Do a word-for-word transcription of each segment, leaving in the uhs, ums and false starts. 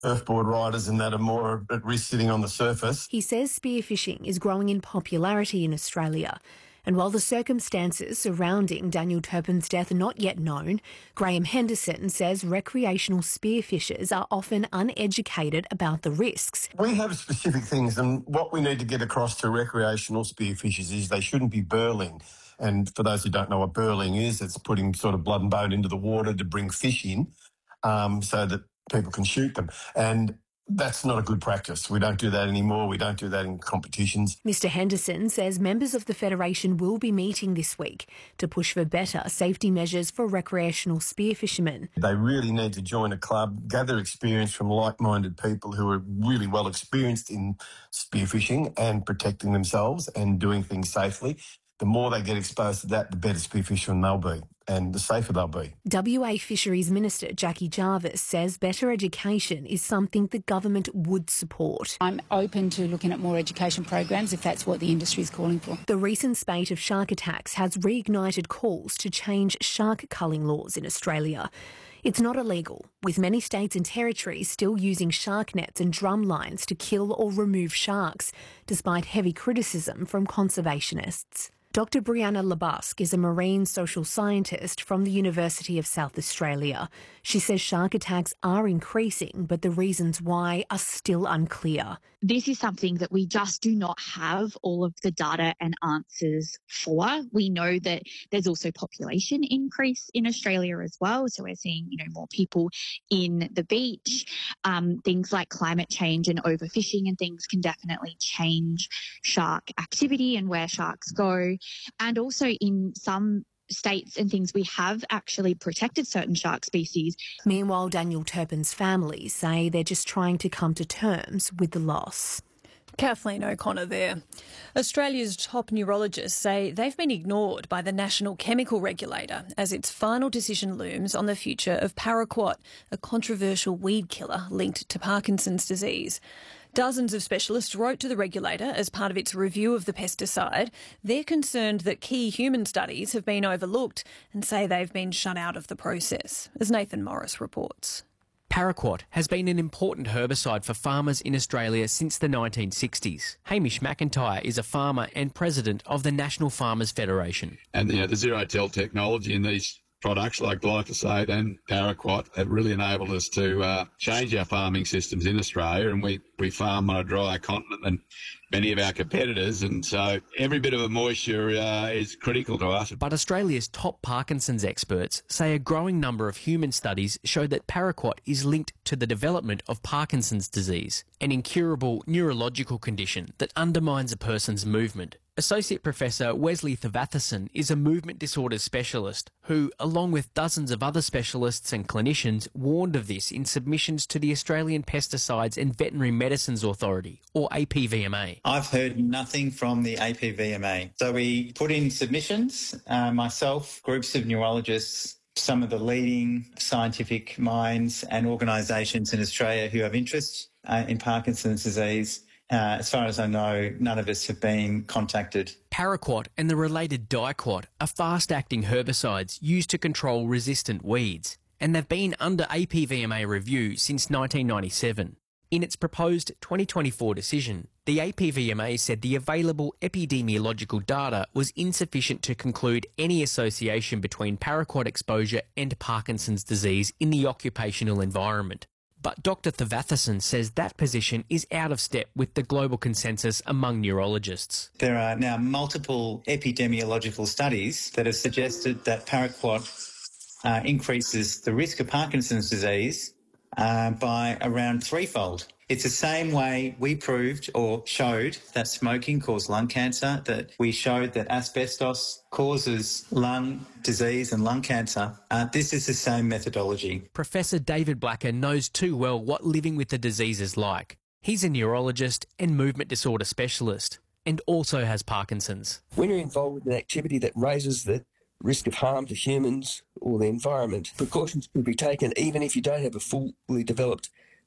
surfboard riders and that are more at risk sitting on the surface. He says spearfishing is growing in popularity in Australia. And while the circumstances surrounding Daniel Turpin's death are not yet known, Graham Henderson says recreational spearfishers are often uneducated about the risks. We have specific things, and what we need to get across to recreational spearfishers is they shouldn't be burling. And for those who don't know what burling is, it's putting sort of blood and bone into the water to bring fish in um, so that people can shoot them. And that's not a good practice. We don't do that anymore. We don't do that in competitions. Mister Henderson says members of the Federation will be meeting this week to push for better safety measures for recreational spearfishermen. They really need to join a club, gather experience from like-minded people who are really well experienced in spearfishing and protecting themselves and doing things safely. The more they get exposed to that, the better spearfishermen they'll be and the safer they'll be. W A Fisheries Minister Jackie Jarvis says better education is something the government would support. I'm open to looking at more education programs if that's what the industry is calling for. The recent spate of shark attacks has reignited calls to change shark culling laws in Australia. It's not illegal, with many states and territories still using shark nets and drum lines to kill or remove sharks, despite heavy criticism from conservationists. Doctor Brianna Labusque is a marine social scientist from the University of South Australia. She says shark attacks are increasing, but the reasons why are still unclear. This is something that we just do not have all of the data and answers for. We know that there's also population increase in Australia as well. So we're seeing, you know, more people in the beach. Um, things like climate change and overfishing and things can definitely change shark activity and where sharks go. And also in some states and things, we have actually protected certain shark species. Meanwhile, Daniel Turpin's family say they're just trying to come to terms with the loss. Kathleen O'Connor there. Australia's top neurologists say they've been ignored by the National Chemical Regulator as its final decision looms on the future of paraquat, a controversial weed killer linked to Parkinson's disease. Dozens of specialists wrote to the regulator as part of its review of the pesticide. They're concerned that key human studies have been overlooked and say they've been shut out of the process, as Nathan Morris reports. Paraquat has been an important herbicide for farmers in Australia since the nineteen sixties. Hamish McIntyre is a farmer and president of the National Farmers Federation. And you know, the zero-till technology in these products like glyphosate and paraquat have really enabled us to uh, change our farming systems in Australia, and we, we farm on a drier continent than many of our competitors, and so every bit of a moisture uh, is critical to us. But Australia's top Parkinson's experts say a growing number of human studies show that paraquat is linked to the development of Parkinson's disease, an incurable neurological condition that undermines a person's movement. Associate Professor Wesley Thevathasan is a movement disorders specialist who, along with dozens of other specialists and clinicians, warned of this in submissions to the Australian Pesticides and Veterinary Medicines Authority, or A P V M A. I've heard nothing from the A P V M A. So we put in submissions, uh, myself, groups of neurologists, some of the leading scientific minds and organisations in Australia who have interest uh, in Parkinson's disease. Uh, as far as I know, none of us have been contacted. Paraquat and the related diquat are fast-acting herbicides used to control resistant weeds, and they've been under A P V M A review since nineteen ninety-seven. In its proposed twenty twenty-four decision, the A P V M A said the available epidemiological data was insufficient to conclude any association between paraquat exposure and Parkinson's disease in the occupational environment. But Doctor Thevathasan says that position is out of step with the global consensus among neurologists. There are now multiple epidemiological studies that have suggested that paraquat uh, increases the risk of Parkinson's disease uh, by around threefold. It's the same way we proved or showed that smoking caused lung cancer, that we showed that asbestos causes lung disease and lung cancer. Uh, this is the same methodology. Professor David Blacker knows too well what living with the disease is like. He's a neurologist and movement disorder specialist, and also has Parkinson's. When you're involved with an activity that raises the risk of harm to humans or the environment, precautions could be taken even if you don't have a fully developed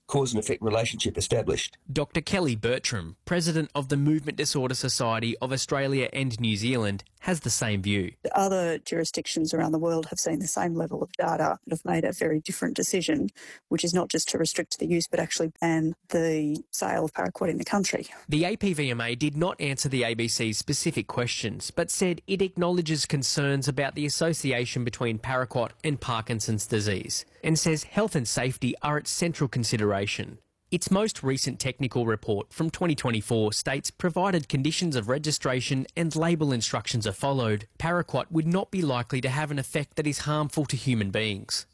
cause and effect relationship established. Doctor Kelly Bertram, president of the Movement Disorder Society of Australia and New Zealand, has the same view. Other jurisdictions around the world have seen the same level of data and have made a very different decision, which is not just to restrict the use but actually ban the sale of paraquat in the country. The A P V M A did not answer the A B C's specific questions, but said it acknowledges concerns about the association between paraquat and Parkinson's disease, and says health and safety are its central consideration. Its most recent technical report from twenty twenty-four states provided conditions of registration and label instructions are followed, paraquat would not be likely to have an effect that is harmful to human beings.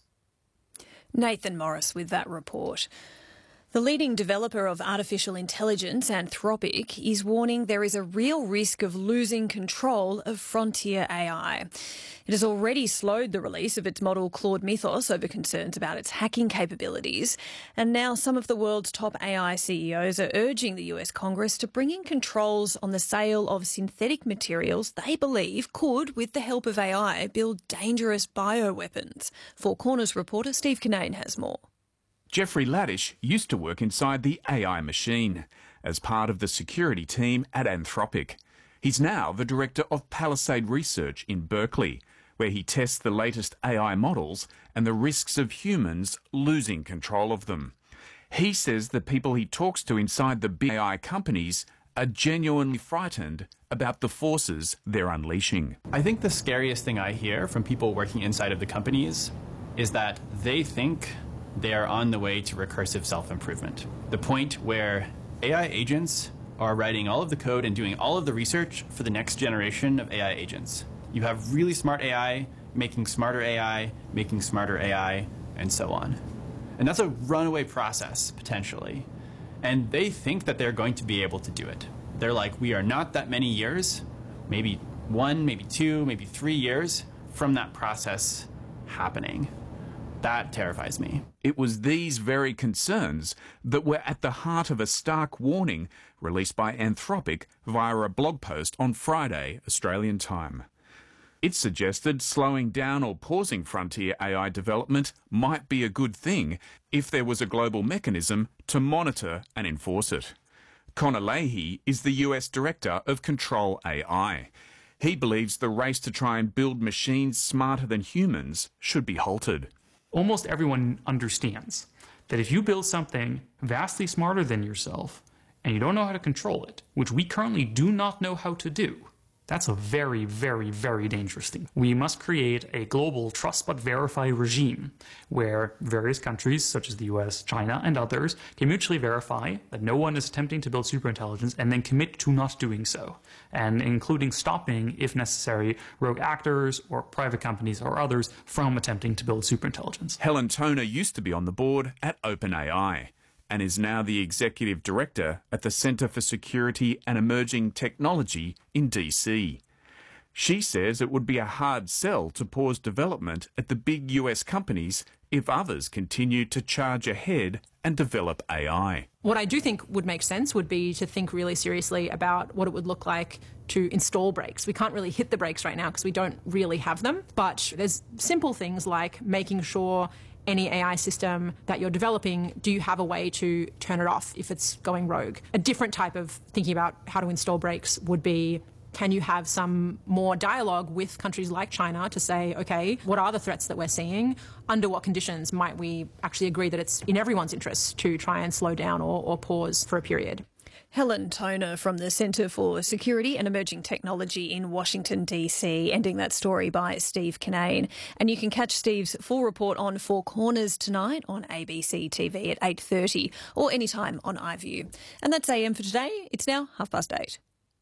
Nathan Morris with that report. The leading developer of artificial intelligence, Anthropic, is warning there is a real risk of losing control of frontier A I. It has already slowed the release of its model Claude Mythos over concerns about its hacking capabilities, and now some of the world's top A I C E Os are urging the U S Congress to bring in controls on the sale of synthetic materials they believe could, with the help of A I, build dangerous bioweapons. Four Corners reporter Steve Kinane has more. Jeffrey Laddish used to work inside the A I machine as part of the security team at Anthropic. He's now the director of Palisade Research in Berkeley, where he tests the latest A I models and the risks of humans losing control of them. He says the people he talks to inside the big A I companies are genuinely frightened about the forces they're unleashing. I think the scariest thing I hear from people working inside of the companies is that they think they are on the way to recursive self-improvement. The point where A I agents are writing all of the code and doing all of the research for the next generation of A I agents. You have really smart A I making smarter A I, making smarter A I, and so on. And that's a runaway process, potentially. And they think that they're going to be able to do it. They're like, we are not that many years, maybe one, maybe two, maybe three years from that process happening. That terrifies me. It was these very concerns that were at the heart of a stark warning released by Anthropic via a blog post on Friday, Australian time. It suggested slowing down or pausing frontier A I development might be a good thing if there was a global mechanism to monitor and enforce it. Connor Leahy is the U S Director of Control A I. He believes the race to try and build machines smarter than humans should be halted. Almost everyone understands that if you build something vastly smarter than yourself and you don't know how to control it, which we currently do not know how to do, that's a very, very, very dangerous thing. We must create a global trust but verify regime where various countries, such as the U S, China, and others, can mutually verify that no one is attempting to build superintelligence and then commit to not doing so, and including stopping, if necessary, rogue actors or private companies or others from attempting to build superintelligence. Helen Toner used to be on the board at OpenAI and is now the executive director at the Centre for Security and Emerging Technology in D C. She says it would be a hard sell to pause development at the big U S companies if others continue to charge ahead and develop A I. What I do think would make sense would be to think really seriously about what it would look like to install brakes. We can't really hit the brakes right now because we don't really have them, but there's simple things like making sure any A I system that you're developing, do you have a way to turn it off if it's going rogue? A different type of thinking about how to install brakes would be, can you have some more dialogue with countries like China to say, okay, what are the threats that we're seeing? Under what conditions might we actually agree that it's in everyone's interest to try and slow down or, or pause for a period? Helen Toner from the Centre for Security and Emerging Technology in Washington, D C, ending that story by Steve Kinane. And you can catch Steve's full report on Four Corners tonight on A B C T V at eight thirty or anytime on iView. And that's A M for today. It's now half past eight.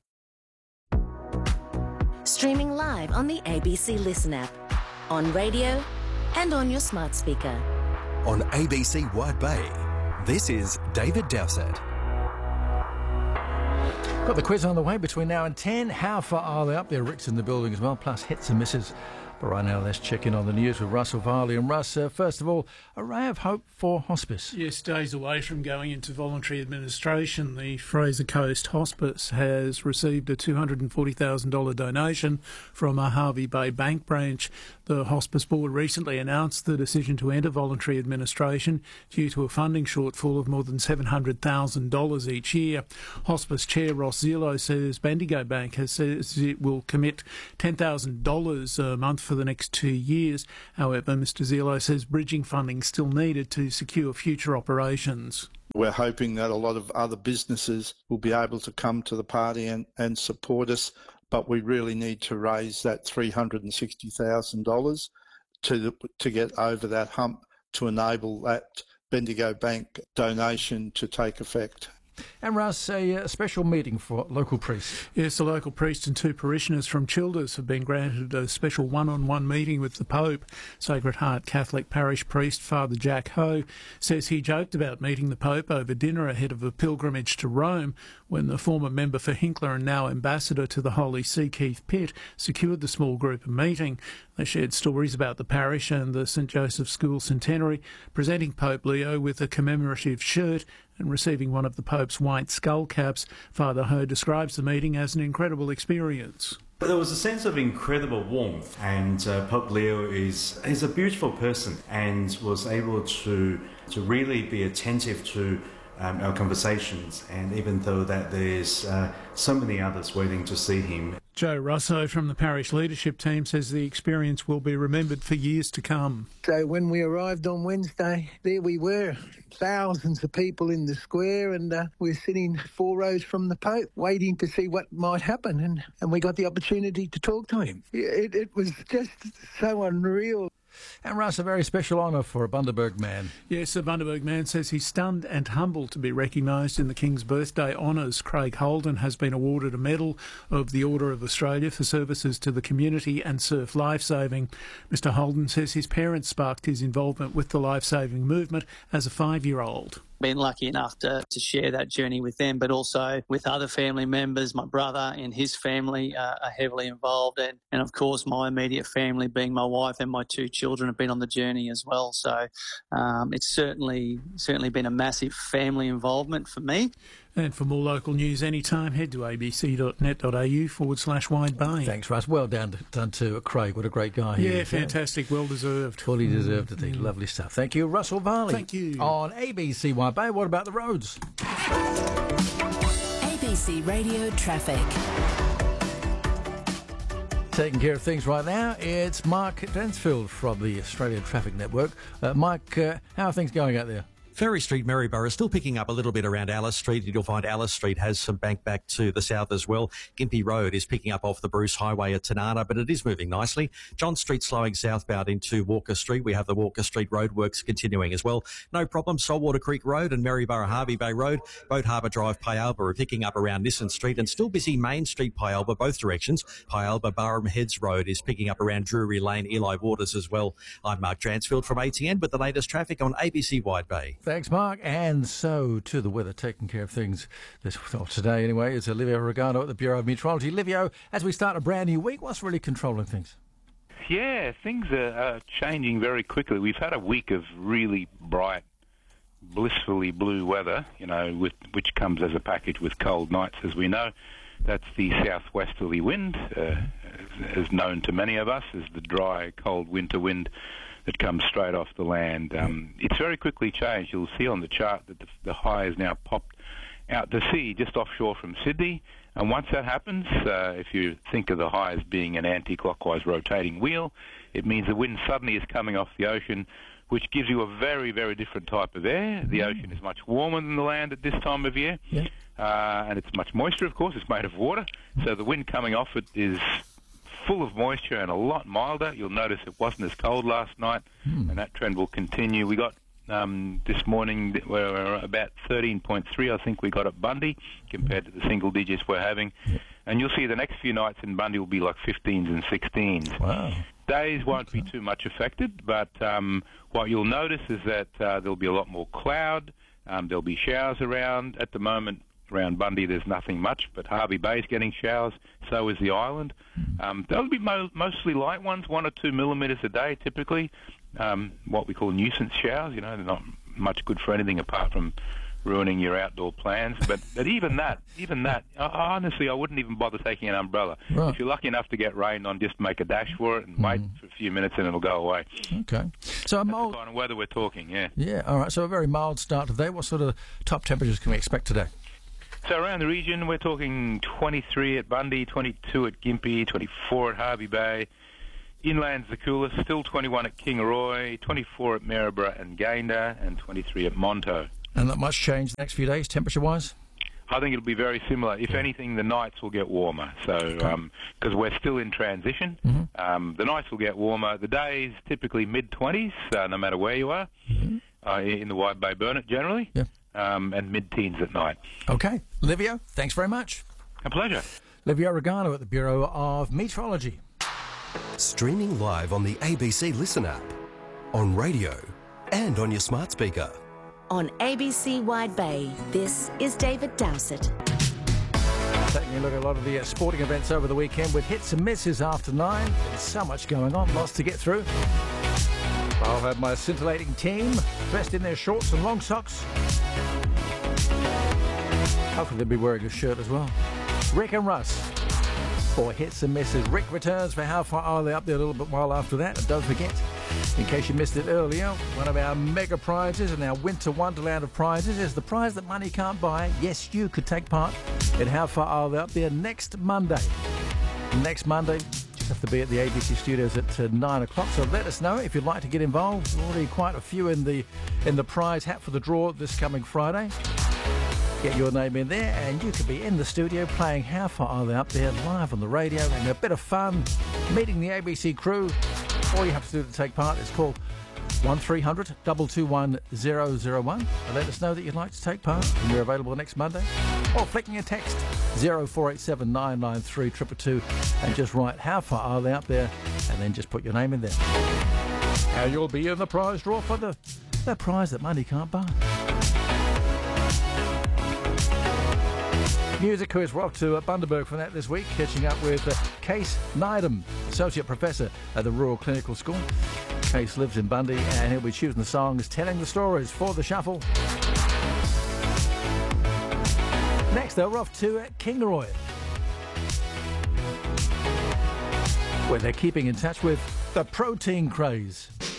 Streaming live on the A B C Listen app, on radio and on your smart speaker. On A B C Wide Bay, this is David Dowsett. Got the quiz on the way between now and ten. How far are they up there? Rick's in the building as well, plus hits and misses But right now, let's check in on the news with Russell Varley. And Russ, uh, first of all, a ray of hope for hospice. Yes, days away from going into voluntary administration, the Fraser Coast Hospice has received a two hundred forty thousand dollars donation from a Hervey Bay bank branch. The Hospice Board recently announced the decision to enter voluntary administration due to a funding shortfall of more than seven hundred thousand dollars each year. Hospice Chair Ross Zillow says Bendigo Bank has says it will commit ten thousand dollars a month for the next two years. However, Mr Zillow says bridging funding is still needed to secure future operations. We're hoping that a lot of other businesses will be able to come to the party and, and support us, but we really need to raise that three hundred sixty thousand dollars to to get over that hump to enable that Bendigo Bank donation to take effect. And Russ, a uh, special meeting for local priests. Yes, the local priest and two parishioners from Childers have been granted a special one-on-one meeting with the Pope. Sacred Heart Catholic Parish Priest Father Jack Ho says he joked about meeting the Pope over dinner ahead of a pilgrimage to Rome when the former member for Hinkler and now ambassador to the Holy See, Keith Pitt, secured the small group meeting. They shared stories about the parish and the St Joseph School centenary, presenting Pope Leo with a commemorative shirt and receiving one of the Pope's white skull caps. Father Ho describes the meeting as an incredible experience. There was a sense of incredible warmth, and uh, Pope Leo is is a beautiful person and was able to to really be attentive to um, our conversations, and even though that there's uh, so many others waiting to see him. Joe Russo from the parish leadership team says the experience will be remembered for years to come. So when we arrived on Wednesday, there we were, thousands of people in the square, and uh, we're sitting four rows from the Pope, waiting to see what might happen, and, and we got the opportunity to talk to him. It, it was just so unreal. And Russ, a very special honour for a Bundaberg man. Yes, a Bundaberg man says he's stunned and humbled to be recognised in the King's Birthday Honours. Craig Holden has been awarded a Medal of the Order of Australia for services to the community and surf lifesaving. Mister Holden says his parents sparked his involvement with the lifesaving movement as a five-year-old. Been lucky enough to, to share that journey with them, but also with other family members. My brother and his family uh, are heavily involved, and, and of course my immediate family, being my wife and my two children, have been on the journey as well. So um, it's certainly certainly been a massive family involvement for me. And for more local news anytime, head to abc.net.au forward slash Wide Bay. Thanks, Russ. Well done to, done to Craig. What a great guy. Yeah, he is. fantastic. Well deserved. Fully deserved, I think. Mm. Lovely stuff. Thank you, Russell Varley. Thank you. On A B C Wide Bay, what about the roads? A B C Radio Traffic. Taking care of things right now, it's Mark Dansfield from the Australian Traffic Network. Uh, Mike, uh, how are things going out there? Ferry Street, Maryborough, still picking up a little bit around Alice Street. You'll find Alice Street has some bank back to the south as well. Gympie Road is picking up off the Bruce Highway at Tanana, but it is moving nicely. John Street slowing southbound into Walker Street. We have the Walker Street roadworks continuing as well. No problem. Saltwater Creek Road and Maryborough Hervey Bay Road, Boat Harbour Drive, Pyalba are picking up around Nissen Street, and still busy Main Street, Pyalba, both directions. Pyalba Barham Heads Road is picking up around Drury Lane, Eli Waters as well. I'm Mark Dransfield from A T N with the latest traffic on A B C Wide Bay. Thanks, Mark. And And so to the weather, taking care of things this well, today anyway. It's Olivia Regano at the Bureau of Meteorology. Livio, as we start a brand new week, what's really controlling things? Yeah, things are, are changing very quickly. We've had a week of really bright, blissfully blue weather, you know, with, which comes as a package with cold nights, as we know. That's the southwesterly wind, uh, as known to many of us as the dry, cold winter wind that comes straight off the land. Um, it's very quickly changed. You'll see on the chart that the, the high is now popped out to sea just offshore from Sydney. And once that happens, uh, if you think of the high as being an anti-clockwise rotating wheel, it means the wind suddenly is coming off the ocean, which gives you a very, very different type of air. The ocean is much warmer than the land at this time of year. Yeah. Uh, and it's much moister, of course. It's made of water. So the wind coming off it is full of moisture and a lot milder. You'll notice it wasn't as cold last night, mm. and that trend will continue. We got um, this morning, we're about thirteen point three, I think we got at Bundy, compared to the single digits we're having. Yeah. And you'll see the next few nights in Bundy will be like fifteens and sixteens. Wow. Days won't be too much affected, but um, what you'll notice is that uh, there'll be a lot more cloud. Um, there'll be showers around. At the moment, Around Bundy, there's nothing much, but Hervey Bay's getting showers. So is the island. Um, they'll be mo- mostly light ones, one or two millimetres a day, typically. Um, what we call nuisance showers. You know, they're not much good for anything apart from ruining your outdoor plans. But, but even that, even that, I, honestly, I wouldn't even bother taking an umbrella. Right. If you're lucky enough to get rained on, just make a dash for it and mm. wait for a few minutes and it'll go away. Okay. So a That's mild... the kind of weather we're talking, yeah. Yeah, all right. So a very mild start today. What sort of top temperatures can we expect today? So around the region, we're talking twenty-three at Bundy, twenty-two at Gympie, twenty-four at Hervey Bay. Inland's the coolest, still twenty-one at Kingaroy, twenty-four at Maryborough and Gayndah, and twenty-three at Monto. And not much change the next few days, temperature-wise? I think it'll be very similar. If anything, the nights will get warmer. So, because um, we're still in transition, mm-hmm. um, the nights will get warmer. The days typically mid twenties, uh, no matter where you are, mm-hmm. uh, in the Wide Bay Burnett generally, yeah. um, and mid-teens at night. Okay. Livio, thanks very much. A pleasure. Livio Regano at the Bureau of Meteorology. Streaming live on the A B C Listen app, on radio, and on your smart speaker. On A B C Wide Bay, this is David Dowsett. Taking a look at a lot of the uh, sporting events over the weekend with hits and misses after nine. There's so much going on, lots to get through. I'll have my scintillating team dressed in their shorts and long socks. Hopefully they'll be wearing a shirt as well. Rick and Russ for hits and misses. Rick returns for How Far Are They Up There a little bit while after that. And don't forget, in case you missed it earlier, one of our mega prizes and our winter wonderland of prizes is the prize that money can't buy. Yes, you could take part in How Far Are They Up There next Monday. Next Monday, just have to be at the A B C studios at uh, nine o'clock. So let us know if you'd like to get involved. There's already quite a few in the in the prize hat for the draw this coming Friday. Get your name in there and you could be in the studio playing How Far Are They Up There live on the radio, and a bit of fun meeting the A B C crew. All you have to do to take part is call one three hundred, two two one, zero zero one and let us know that you'd like to take part and you're available next Monday. Or flicking a text zero four eight seven nine nine three two two two and just write How Far Are They Up There and then just put your name in there. And you'll be in the prize draw for the, the prize that money can't buy. Music quiz. We're off to uh, Bundaberg for that this week, catching up with uh, Case Needham, Associate Professor at the Rural Clinical School. Case lives in Bundy and he'll be choosing the songs, telling the stories for the shuffle. Next, though, we're off to uh, Kingaroy, where they're keeping in touch with the protein craze.